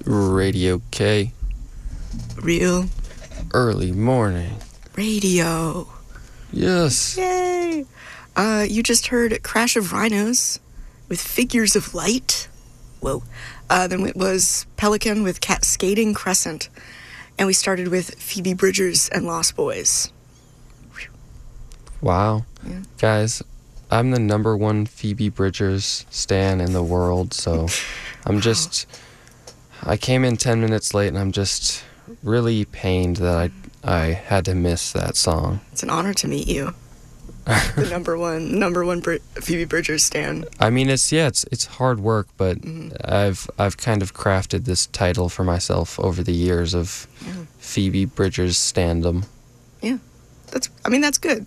Radio K. Real Early morning. radio. Yes. Yay! You just heard Crash of Rhinos with Figures of Light. Whoa. Then it was Pelican with Cascading Crescent. And we started with Phoebe Bridgers and Lost Boys. Wow. Yeah. Guys, I'm the number one Phoebe Bridgers stan in the world, so I came in 10 minutes late and I'm just really pained that I had to miss that song. It's an honor to meet you. The number one Phoebe Bridgers stan. I mean, it's hard work, but I've kind of crafted this title for myself over the years of Phoebe Bridgers standum. Yeah. That's good.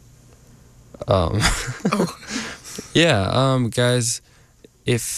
Yeah, guys, if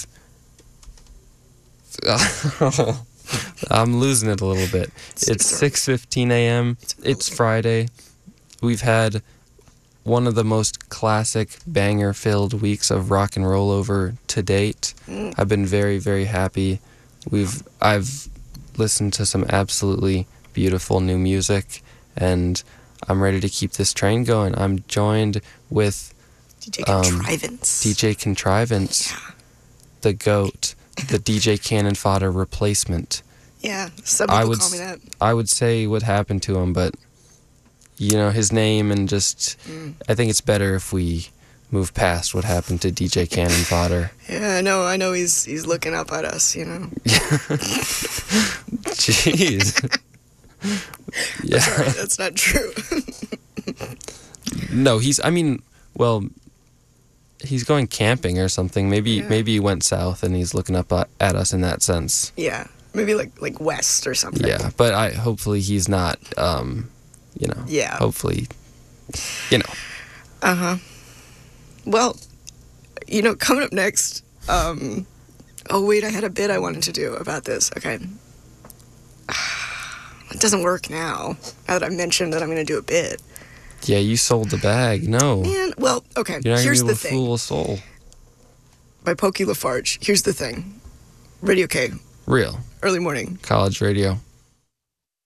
I'm losing it a little bit. It's 6:15 a.m. It's Friday. We've had one of the most classic banger-filled weeks of rock and roll over to date. I've been very, very happy. I've listened to some absolutely beautiful new music, and I'm ready to keep this train going. I'm joined with DJ Contrivance. DJ Contrivance, the GOAT, the DJ Cannon Fodder replacement. Yeah, some people call me that. I would say what happened to him, but his name and just I think it's better if we move past what happened to DJ Cannon Fodder. Yeah, I know he's looking up at us, Jeez. Yeah. Sorry, that's not true. No, he's going camping or something. Maybe he went south and he's looking up at us in that sense. Yeah, maybe like west or something. Yeah, but hopefully he's not. Yeah. Hopefully, Well, coming up next. Oh wait, I had a bit I wanted to do about this. Okay. It doesn't work now that I mentioned that I'm going to do a bit. Yeah, you sold the bag. No. Man, well, okay. You're not Here's going to the be able to thing. fool a soul. By Pokey Lafarge. Here's the thing. Radio K. Real. Early morning. College radio.